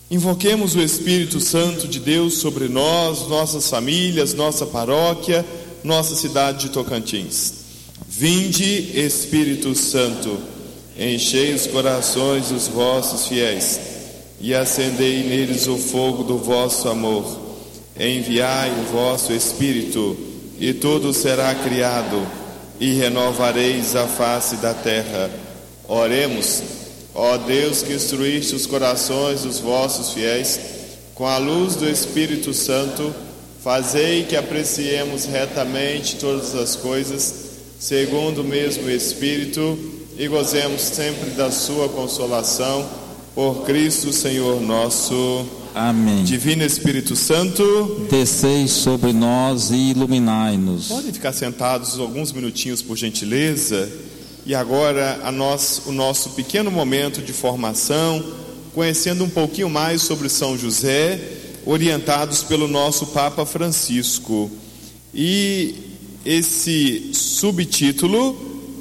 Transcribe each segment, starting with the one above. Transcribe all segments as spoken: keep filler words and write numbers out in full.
Invoquemos o Espírito Santo de Deus sobre nós, nossas famílias, nossa paróquia, nossa cidade de Tocantins. Vinde, Espírito Santo, enchei os corações dos vossos fiéis e acendei neles o fogo do vosso amor. Enviai o vosso Espírito, e tudo será criado, e renovareis a face da terra. Oremos. Ó Deus, que instruíste os corações dos vossos fiéis com a luz do Espírito Santo, fazei que apreciemos retamente todas as coisas, segundo o mesmo Espírito, e gozemos sempre da sua consolação, por Cristo Senhor nosso. Amém. Divino Espírito Santo, descei sobre nós e iluminai-nos. Podem ficar sentados alguns minutinhos, por gentileza. E agora a nós, o nosso pequeno momento de formação, conhecendo um pouquinho mais sobre São José, orientados pelo nosso Papa Francisco. E esse subtítulo,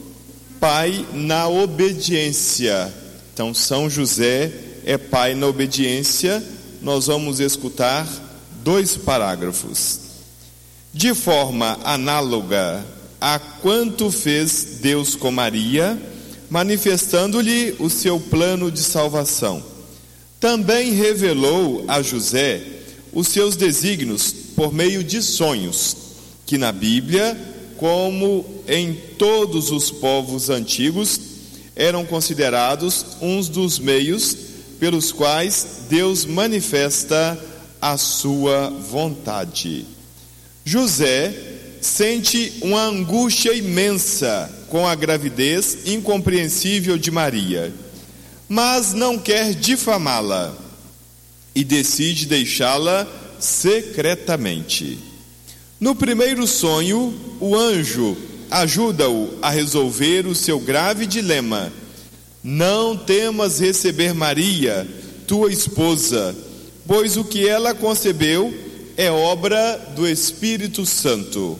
Pai na Obediência. Então, São José é Pai na Obediência. Nós vamos escutar dois parágrafos. De forma análoga a quanto fez Deus com Maria, manifestando-lhe o seu plano de salvação, também revelou a José os seus desígnios por meio de sonhos, que na Bíblia, como em todos os povos antigos, eram considerados uns dos meios pelos quais Deus manifesta a sua vontade. José sente uma angústia imensa com a gravidez incompreensível de Maria, mas não quer difamá-la e decide deixá-la secretamente. No primeiro sonho, o anjo ajuda-o a resolver o seu grave dilema. Não temas receber Maria, tua esposa, pois o que ela concebeu é obra do Espírito Santo.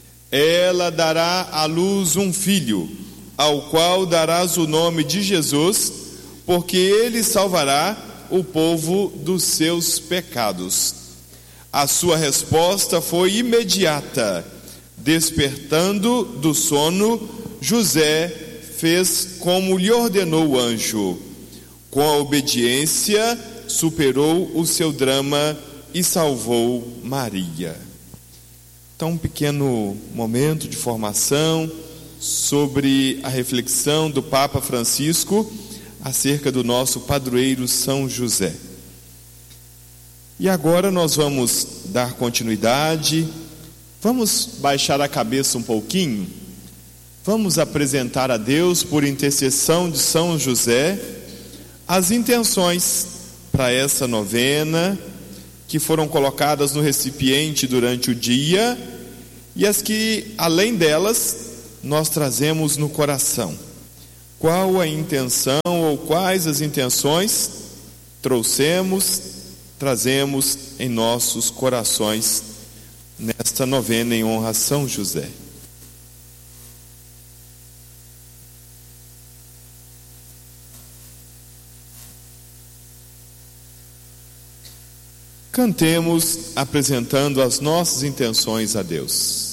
Ela dará à luz um filho, ao qual darás o nome de Jesus, porque ele salvará o povo dos seus pecados. A sua resposta foi imediata. Despertando do sono, José fez como lhe ordenou o anjo. Com a obediência, superou o seu drama e salvou Maria. Então, um pequeno momento de formação sobre a reflexão do Papa Francisco acerca do nosso padroeiro São José. E agora nós vamos dar continuidade, vamos baixar a cabeça um pouquinho, vamos apresentar a Deus, por intercessão de São José, as intenções para essa novena, que foram colocadas no recipiente durante o dia, e as que, além delas, nós trazemos no coração. Qual a intenção ou quais as intenções trouxemos, trazemos em nossos corações nesta novena em honra a São José. Cantemos apresentando as nossas intenções a Deus.